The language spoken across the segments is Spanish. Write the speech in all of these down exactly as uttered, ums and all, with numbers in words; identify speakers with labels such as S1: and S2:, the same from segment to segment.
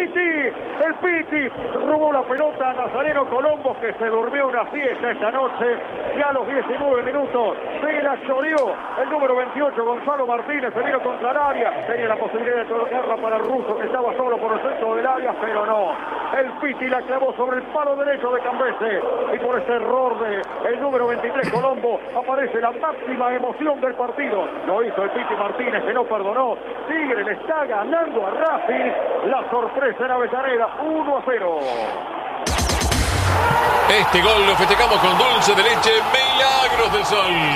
S1: Piti, el Piti robó la pelota a Nazareno Colombo, que se durmió una siesta esta noche, y a los diecinueve minutos se la choreó el número veintiocho, Gonzalo Martínez, se vino contra el área, tenía la posibilidad de tocarla para el ruso, que estaba solo por el centro del área, pero no, el Piti la clavó sobre el palo derecho de Cambese, y por ese error de el número veintitrés Colombo aparece la máxima emoción del partido. Lo hizo el Piti Martínez, que no perdonó. Tigre le está ganando a Racing, la sorpresa en Avellaneda, uno a cero.
S2: Este gol lo festejamos con dulce de leche Milagros del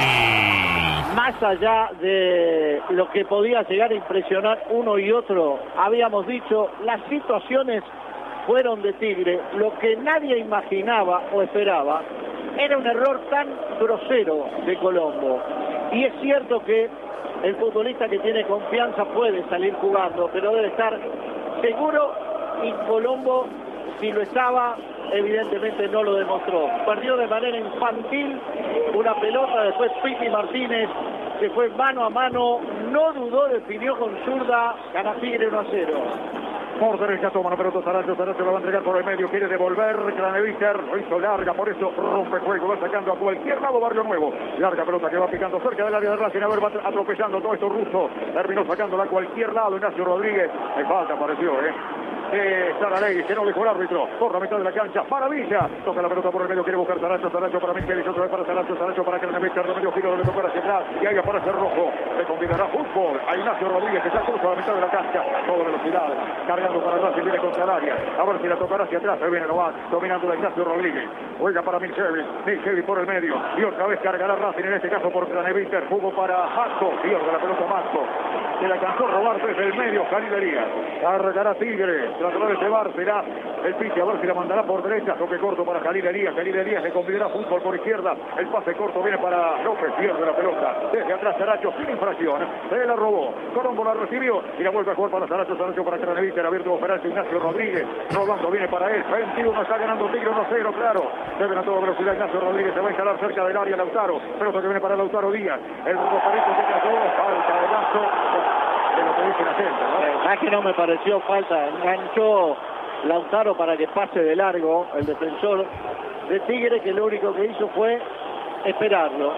S2: Sol.
S3: Más allá de lo que podía llegar a impresionar uno y otro, habíamos dicho, las situaciones fueron de Tigre. Lo que nadie imaginaba o esperaba era un error tan grosero de Colombo. Y es cierto que el futbolista que tiene confianza puede salir jugando, pero debe estar seguro, y Colombo, si lo estaba, evidentemente no lo demostró. Perdió de manera infantil una pelota, después Piti Martínez se fue mano a mano, no dudó, definió con zurda, gana Tigre uno a cero.
S1: Por derecha toma la pelota Saracho, Saracho la va a entregar por el medio, quiere devolver, Craneviter lo hizo larga, por eso rompe juego, va sacando a cualquier lado Barrio Nuevo. Larga pelota que va picando cerca del área de Racing, a ver, va atropellando todo esto ruso, terminó sacándola a cualquier lado Ignacio Rodríguez, me falta, apareció, eh. Eh, Saralegui, que no dijo el árbitro, por la mitad de la cancha, maravilla, toca la pelota por el medio, quiere buscar Saracho, Saracho para Micheli, otra vez para Saracho, Saracho para Craneviter, Remedio giro, le toca hacia atrás, y ahí aparece Rojo, le convidará fútbol a Ignacio Rodríguez, que ya cruza la mitad de la cancha, toda velocidad, cargando para Racing, viene contra el área, a ver si la tocará hacia atrás, se viene Novak, dominando de Ignacio Rodríguez, juega para Micheli, Micheli por el medio, y otra vez cargará Racing, en este caso por Craneviter, jugó para Masco, pierde la pelota Masco, se la alcanzó a robar desde el medio, Jalil Elías, cargará Tigre, tratará de llevársela, el Piti a ver si la mandará por derecha, toque corto para Jalil Elías, Jalil Elías le convidará fútbol por izquierda, el pase corto viene para López, pierde la pelota, desde atrás Saracho, sin infracción, se la robó, Colombo la recibió, y la vuelve a jugar para Saracho, Saracho para Craneviter, abierto operar Ignacio Rodríguez, robando viene para él, veintiuno, está ganando Tigre uno a cero, claro, deben a toda velocidad Ignacio Rodríguez, se va a instalar cerca del área Lautaro, pelota que viene para Lautaro Díaz, el roperito que cayó, falta de lazo, de lo que dice la gente, ¿no?
S3: Más que no me pareció falta, enganchó Lautaro para que pase de largo el defensor de Tigre, que lo único que hizo fue esperarlo.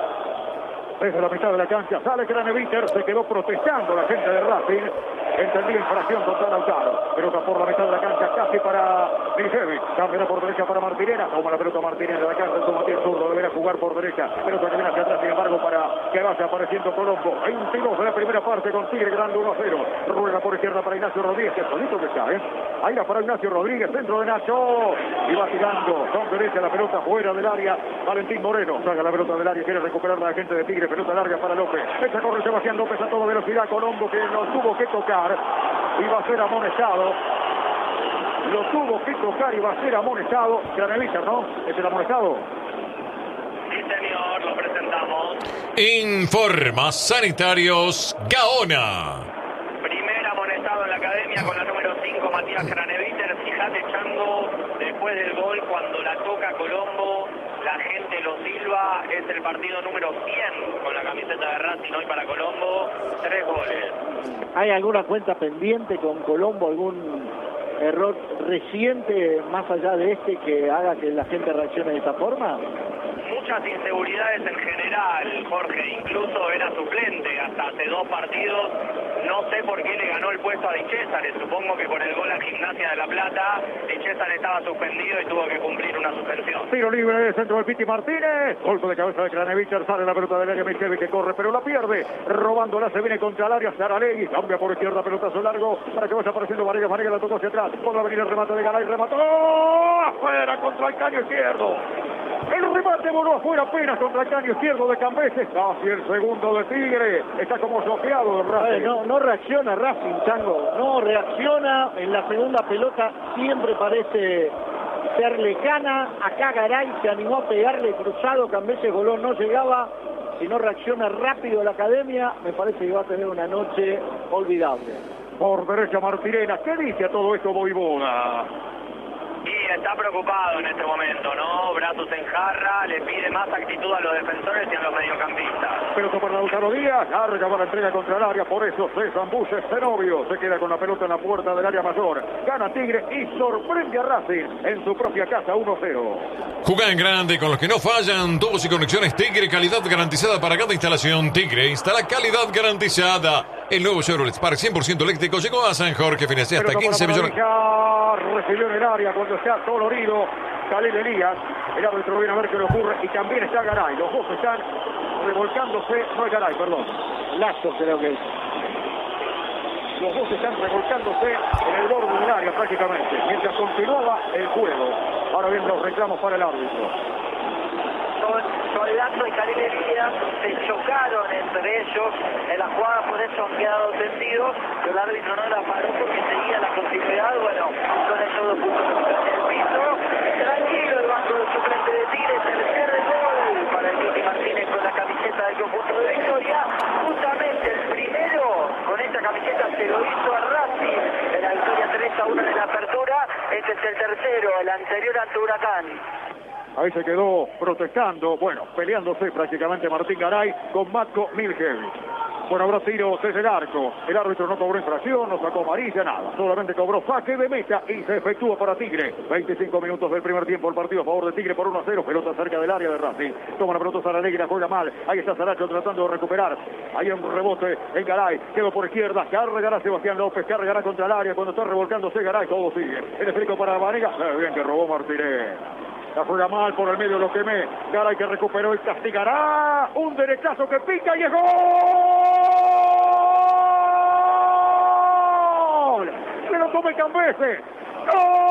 S1: Desde la mitad de la cancha sale Craneviter, se quedó protestando la gente de Racing, entendía infracción contra Lautaro, pelota por la mitad de la cancha casi para Milicevic, cambia por derecha para Martinera, toma la pelota Martinera de la cancha, toma Matías Zurdo, deberá jugar por derecha, pelota que viene hacia atrás, sin embargo, para que vaya apareciendo Colombo, veintidós de la primera parte con Tigre ganando uno a cero, rueda por izquierda para Ignacio Rodríguez, que solito que está, ¿eh? Ahí va para Ignacio Rodríguez, centro de Nacho, y va tirando con derecha la pelota fuera del área, Valentín Moreno, saca la pelota del área, quiere recuperar la gente de Tigre, pelota larga para López, esa corre Sebastián López a toda velocidad, Colombo que lo tuvo que tocar, y va a ser amonestado, lo tuvo que tocar y va a ser amonestado, Craneviter, ¿no? ¿Es el amonestado?
S4: Sí, señor, lo presentamos.
S2: Informa Sanitarios Gaona.
S4: Primer amonestado en la academia con la número cinco, Matías Craneviter. Fíjate, Chango, después del gol, cuando la toca Colombo, la gente lo silba, es el partido número cien con la camiseta de Racing hoy para Colombo, tres goles.
S3: ¿Hay alguna cuenta pendiente con Colombo, algún error reciente más allá de este que haga que la gente reaccione de esa forma?
S4: Muchas inseguridades en general, Jorge, incluso era suplente hasta hace dos partidos, no sé por qué le ganó el puesto a Di César, supongo que por el gol a Gimnasia de La Plata, Di César estaba suspendido y tuvo que cumplir una suspensión.
S1: Tiro libre de centro de Piti Martínez, golpe de cabeza de Craneviter, sale la pelota del área, Micheli que corre, pero la pierde, robándola, se viene contra el área, Saralegui, cambia por izquierda, pelotazo largo, para que vaya apareciendo Varegas, Varegas la tocó hacia atrás, por la avenida el remate de Garay, remató, afuera contra el caño izquierdo. El remate voló afuera apenas contra el caño izquierdo de Cambese, casi el segundo de Tigre, está como bloqueado el Racing.
S3: Ver, no, no reacciona Racing, Chango, no reacciona, en la segunda pelota siempre parece ser lejana, acá Garay se animó a pegarle cruzado, Cambese voló, no llegaba, si no reacciona rápido la academia, me parece que va a tener una noche olvidable.
S1: Por derecha Martirena, ¿qué dice a todo esto Boivoda?
S4: Y está preocupado en este momento, ¿no? Brazos en jarra, le pide más actitud a los defensores y a los mediocampistas.
S1: Pelota para Lautaro Díaz, larga para la entrega contra el área, por eso se zambulle Zenobio, se queda con la pelota en la puerta del área mayor, gana Tigre y sorprende a Racing en su propia casa uno cero.
S2: Jugá en grande con los que no fallan, tubos y conexiones Tigre, calidad garantizada para cada instalación. Tigre instala calidad garantizada. El nuevo Chevrolet Spark cien por ciento eléctrico llegó a San Jorge, financia hasta quince millones.
S1: Recibió en el área cuando está dolorido Khalil Elías. El árbitro viene a ver qué le ocurre y también está Garay. Los dos están revolcándose, no es Garay, perdón.
S3: Lazo creo que es.
S1: Los dos están revolcándose en el borde del área prácticamente, mientras continuaba el juego. Ahora bien los reclamos para el árbitro.
S5: Con Lazo y Khalil Elías se chocaron entre ellos en la jugada, por eso han quedado tendidos, pero el árbitro no la paró porque seguía la continuidad. Bueno, son esos dos puntos en el piso. Tranquilo el banco de suplente de Tigre, tercer gol para el Titi Martínez con la camiseta del conjunto de Victoria. Justamente el primero con esta camiseta se lo hizo a Racing en la victoria tres a uno de la apertura. Este es el tercero, el anterior ante Huracán.
S1: Ahí se quedó protestando, bueno, peleándose prácticamente Martín Garay con Matko Miljevic. Bueno, habrá tiros desde el arco. El árbitro no cobró infracción, no sacó amarilla, nada. Solamente cobró saque de meta y se efectúa para Tigre. veinticinco minutos del primer tiempo, el partido a favor de Tigre por uno a cero. Pelota cerca del área de Racing. Toma la pelota Saralegui, juega mal. Ahí está Saracho tratando de recuperar. Ahí un rebote en Garay. Quedó por izquierda. Carregará Sebastián López. Carregará contra el área. Cuando está revolcándose Garay, todo sigue. El esférico para Vanega. Eh, bien que robó Martínez. La juega mal por el medio, lo quemé. Garay que recuperó y castigará. Un derechazo que pica y es gol. Se lo tome Cambese. ¡Gol!